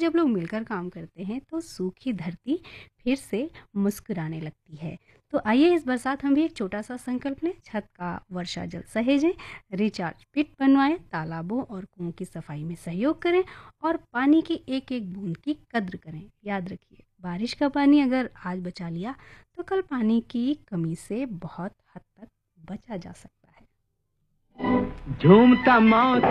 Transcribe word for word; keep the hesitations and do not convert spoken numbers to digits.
जब लोग मिलकर काम करते हैं तो सूखी धरती फिर से मुस्कुराने लगती है। तो आइए इस बरसात हम भी एक छोटा सा संकल्प लें, छत का वर्षा जल सहेजें, रिचार्ज पिट बनवाएं, तालाबों और कुओं की सफाई में सहयोग करें और पानी की एक एक बूंद की कद्र करें। याद रखिए, बारिश का पानी अगर आज बचा लिया तो कल पानी की कमी से बहुत हद तक बचा जा सकता है। झूमता मौत